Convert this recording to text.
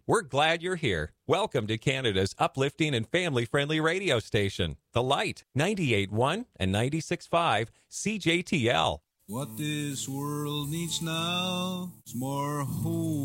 We're glad you're here. Welcome to Canada's uplifting and family-friendly radio station, The Light, 98.1 and 96.5 CJTL. What this world needs now is more hope.